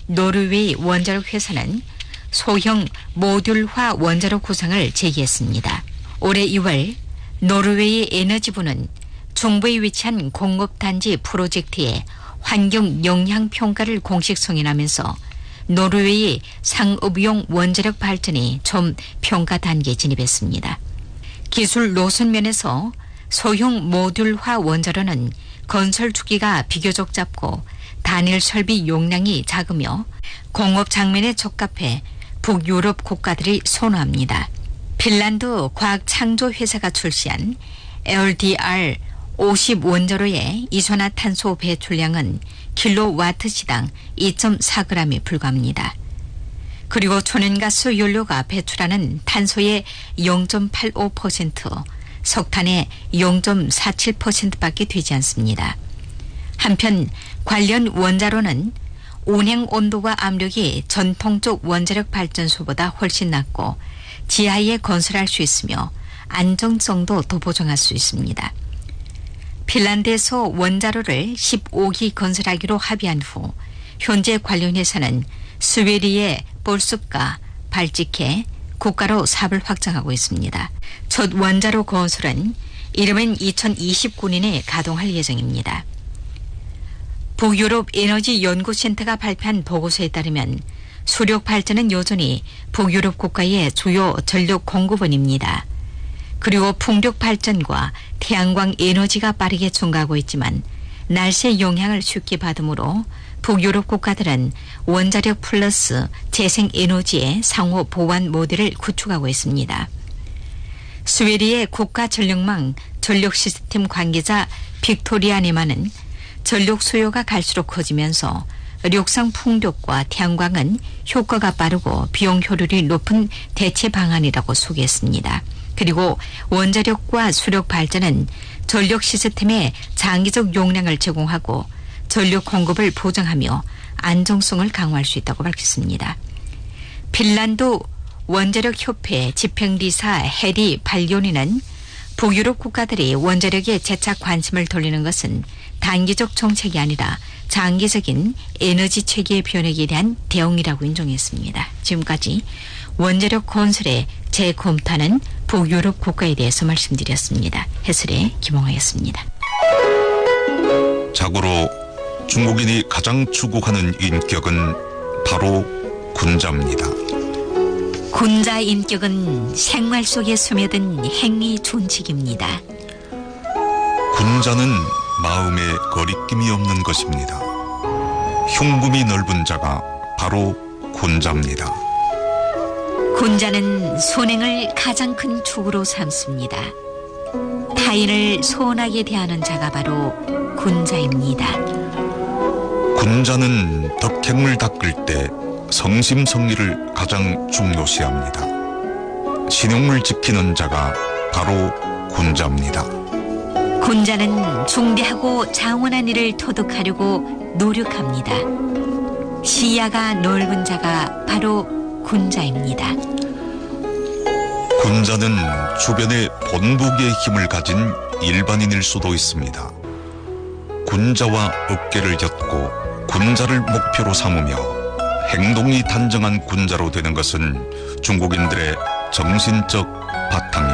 노르웨이 원자력 회사는 소형 모듈화 원자력 구상을 제기했습니다. 올해 2월 노르웨이 에너지부는 중부에 위치한 공업단지 프로젝트의 환경 영향 평가를 공식 승인하면서 노르웨이 상업용 원자력 발전이 좀 평가 단계에 진입했습니다. 기술 노선 면에서 소형 모듈화 원자로는 건설 주기가 비교적 짧고 단일 설비 용량이 작으며 공업 장면에 적합해 북유럽 국가들이 선호합니다. 핀란드 과학창조회사가 출시한 LDR 50 원자로의 이산화탄소 배출량은 킬로와트시당 2.4g에 불과합니다. 그리고 천연가스 연료가 배출하는 탄소의 0.85%, 석탄의 0.47%밖에 되지 않습니다. 한편 관련 원자로는 운행 온도와 압력이 전통적 원자력 발전소보다 훨씬 낮고 지하에 건설할 수 있으며 안정성도 더 보장할 수 있습니다. 핀란드에서 원자로를 15기 건설하기로 합의한 후 현재 관련 회사는 스웨리의 볼스카, 발직해 국가로 사업을 확장하고 있습니다. 첫 원자로 건설은 이르면 2029년에 가동할 예정입니다. 북유럽 에너지 연구센터가 발표한 보고서에 따르면 수력 발전은 여전히 북유럽 국가의 주요 전력 공급원입니다. 그리고 풍력 발전과 태양광 에너지가 빠르게 증가하고 있지만 날씨의 영향을 쉽게 받으므로 북유럽 국가들은 원자력 플러스 재생에너지의 상호 보완 모델을 구축하고 있습니다. 스웨리의 국가전력망 전력 시스템 관계자 빅토리아 네마는 전력 수요가 갈수록 커지면서 력상 풍력과 태양광은 효과가 빠르고 비용 효율이 높은 대체 방안이라고 소개했습니다. 그리고 원자력과 수력 발전은 전력 시스템의 장기적 용량을 제공하고 전력 공급을 보장하며 안정성을 강화할 수 있다고 밝혔습니다. 핀란드 원자력협회 집행리사 해리 발요니는 북유럽 국가들이 원자력에 재차 관심을 돌리는 것은 단기적 정책이 아니라 장기적인 에너지 체계의 변혁에 대한 대응이라고 인정했습니다. 지금까지 원자력 건설에 재검토하는 북유럽 국가에 대해서 말씀드렸습니다. 해설의 김홍아였습니다. 자고로 중국인이 가장 추구하는 인격은 바로 군자입니다. 군자 인격은 생활 속에 스며든 행위 존칙입니다. 군자는 마음에 거리낌이 없는 것입니다. 흉금이 넓은 자가 바로 군자입니다. 군자는 선행을 가장 큰 축으로 삼습니다. 타인을 소원하게 대하는 자가 바로 군자입니다. 군자는 덕행을 닦을 때 성심성의를 가장 중요시합니다. 신용을 지키는 자가 바로 군자입니다. 군자는 중대하고 장원한 일을 터득하려고 노력합니다. 시야가 넓은 자가 바로 군자입니다. 군자는 주변에 본보기의 힘을 가진 일반인일 수도 있습니다. 군자와 어깨를 엮고 군자를 목표로 삼으며 행동이 단정한 군자로 되는 것은 중국인들의 정신적